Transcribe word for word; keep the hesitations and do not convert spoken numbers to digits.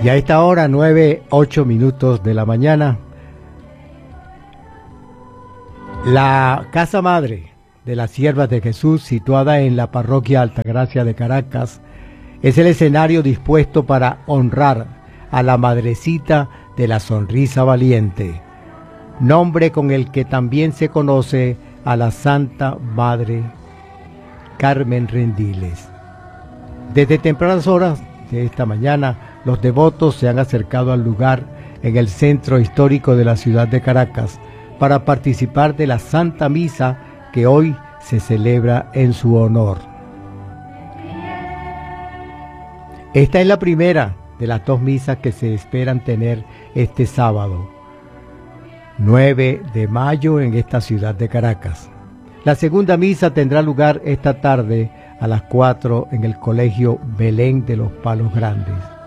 Y a esta hora, nueve, ocho minutos de la mañana, la Casa Madre de las Siervas de Jesús, situada en la parroquia Altagracia de Caracas, es el escenario dispuesto para honrar a la Madrecita de la Sonrisa Valiente, nombre con el que también se conoce a la Santa Madre Carmen Rendiles. Desde tempranas horas de esta mañana, los devotos se han acercado al lugar en el centro histórico de la ciudad de Caracas para participar de la Santa Misa que hoy se celebra en su honor. Esta es la primera de las dos misas que se esperan tener este sábado, nueve de mayo, en esta ciudad de Caracas. La segunda misa tendrá lugar esta tarde a las cuatro en el Colegio Belén de los Palos Grandes.